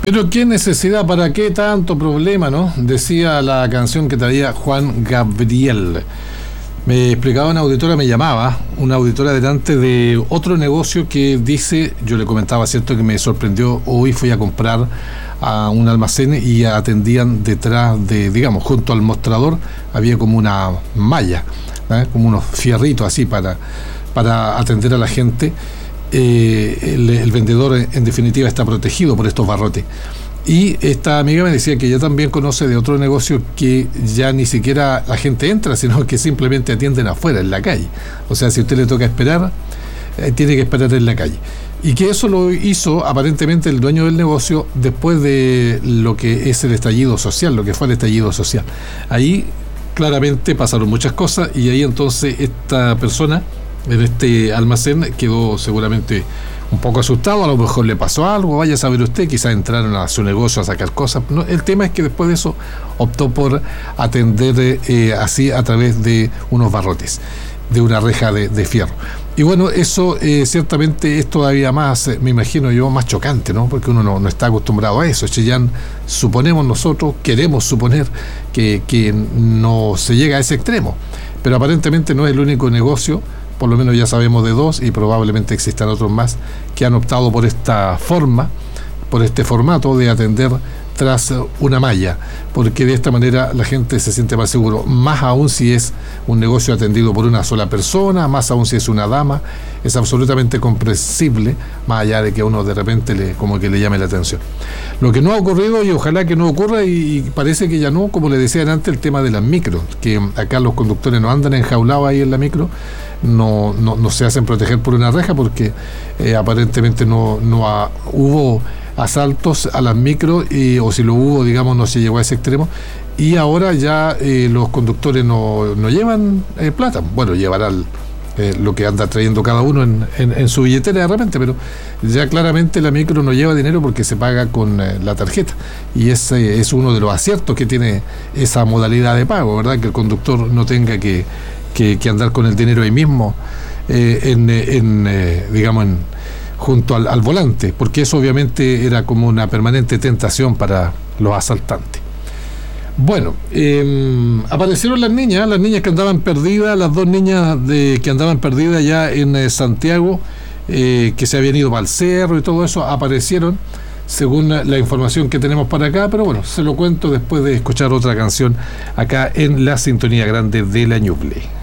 Pero qué necesidad, ¿para qué tanto problema, no? Decía la canción que traía Juan Gabriel. Me explicaba una auditora, me llamaba, una auditora delante de otro negocio que dice, yo le comentaba, cierto, que me sorprendió, hoy fui a comprar a un almacén y atendían detrás de, digamos, junto al mostrador, había como una malla, como unos fierritos así para atender a la gente. El vendedor en definitiva está protegido por estos barrotes. Y esta amiga me decía que ella también conoce de otro negocio que ya ni siquiera la gente entra, sino que simplemente atienden afuera, en la calle. O sea, si a usted le toca esperar, tiene que esperar en la calle. Y que eso lo hizo aparentemente el dueño del negocio después de lo que es el estallido social, lo que fue el estallido social. Ahí claramente pasaron muchas cosas y ahí entonces esta persona en este almacén quedó seguramente un poco asustado, a lo mejor le pasó algo, vaya a saber usted, quizás entraron a su negocio a sacar cosas. No, el tema es que después de eso optó por atender así a través de unos barrotes, de una reja de fierro. Y bueno, eso ciertamente es todavía más, me imagino yo, más chocante, ¿no? Porque uno no está acostumbrado a eso. Chillán, suponemos nosotros, queremos suponer que no se llega a ese extremo, pero aparentemente no es el único negocio. Por lo menos ya sabemos de dos y probablemente existan otros más que han optado por esta forma, por este formato de atender tras una malla, porque de esta manera la gente se siente más seguro, más aún si es un negocio atendido por una sola persona, más aún si es una dama, es absolutamente comprensible, más allá de que a uno de repente como que le llame la atención. Lo que no ha ocurrido, y ojalá que no ocurra, y parece que ya no, como le decían antes, el tema de las micros, que acá los conductores no andan enjaulados ahí en la micro, no se hacen proteger por una reja, porque aparentemente no hubo asaltos a las micros, o si lo hubo, digamos, no se llegó a ese extremo, y ahora ya los conductores no llevan plata. Bueno, llevarán lo que anda trayendo cada uno en su billetera de repente, pero ya claramente la micro no lleva dinero porque se paga con la tarjeta, y ese es uno de los aciertos que tiene esa modalidad de pago, ¿verdad? Que el conductor no tenga que andar con el dinero ahí mismo, digamos, junto al volante, porque eso obviamente era como una permanente tentación para los asaltantes. Bueno, aparecieron las niñas que andaban perdidas, las dos niñas que andaban perdidas ya en Santiago, que se habían ido para el cerro y todo eso, aparecieron según la información que tenemos para acá, pero bueno, se lo cuento después de escuchar otra canción acá en la sintonía grande de la Ñuble.